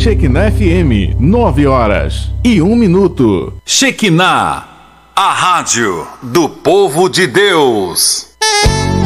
Shekinah FM, 9h01. Shekinah, a rádio do povo de Deus.